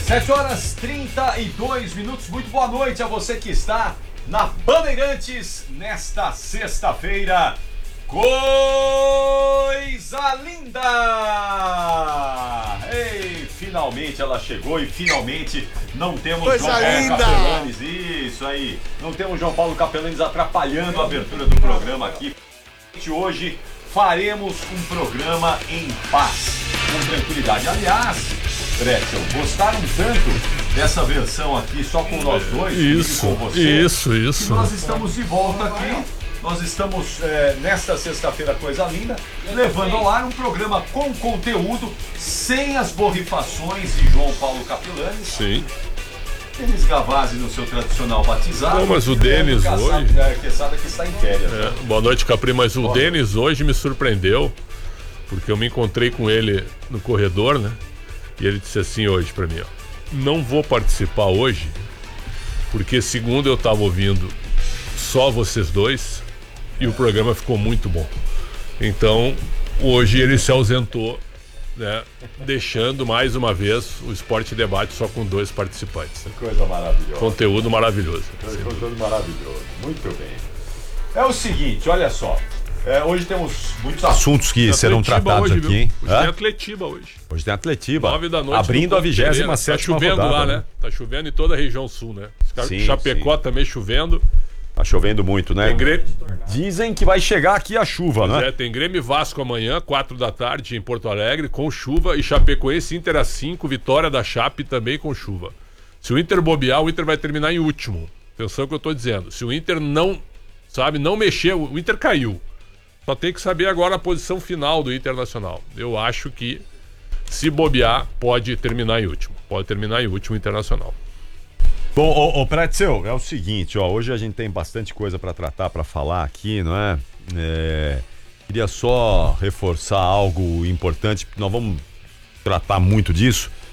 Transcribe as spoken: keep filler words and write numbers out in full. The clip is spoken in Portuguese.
sete horas e trinta e dois minutos. Muito boa noite a você que está na Bandeirantes nesta sexta-feira. Coisa linda! Ei, finalmente ela chegou e finalmente não temos Coisa João Paulo linda! Capelanes. Isso aí, não temos João Paulo Capelanes atrapalhando a abertura do programa aqui. Hoje faremos um programa em paz, com tranquilidade. Aliás, Pretzel, gostaram tanto dessa versão aqui só com nós dois? Isso, com você, isso, isso. que nós estamos de volta aqui. Nós estamos é, nesta sexta-feira, coisa linda, levando ao ar um programa com conteúdo, sem as borrifações de João Paulo Capelanes. Sim. Denis Gavazzi no seu tradicional batizado. Não, mas o Denis Caçado, hoje... É, Quesada que está em férias. É, né? boa noite, Capri, mas o Boa Denis hoje me surpreendeu, porque eu me encontrei com ele no corredor, né? E ele disse assim hoje pra mim, ó, não vou participar hoje, porque segundo eu tava ouvindo só vocês dois, e o programa ficou muito bom. Então, hoje ele se ausentou, né? Deixando mais uma vez o Esporte Debate só com dois participantes. Coisa maravilhosa. Conteúdo maravilhoso. Conteúdo maravilhoso. Muito bem. É o seguinte, olha só. É, hoje temos muitos assuntos que serão tratados hoje, aqui, viu? hein? Hoje Hã? tem Atletiba hoje. Hoje tem Atletiba. Nove da noite. Abrindo a vigésima sétima Tá chovendo rodada, lá, né? né? Tá chovendo em toda a região sul, né? Sim, Chapecó sim. também chovendo. Tá chovendo muito, né? Tem Grêmio, Dizem que vai chegar aqui a chuva, né? é, tem Grêmio e Vasco amanhã, quatro da tarde em Porto Alegre, com chuva. E Chapecoense Inter às cinco, vitória da Chape também com chuva. Se o Inter bobear, o Inter vai terminar em último. Atenção ao que eu tô dizendo. Se o Inter não, sabe, não mexer, o Inter caiu. Só tem que saber agora a posição final do Internacional. Eu acho que, se bobear, pode terminar em último. Pode terminar em último Internacional. Bom, ô, ô Pretzel, é o seguinte, ó, hoje a gente tem bastante coisa para tratar, para falar aqui, não é? é? Queria só reforçar algo importante, nós vamos tratar muito disso,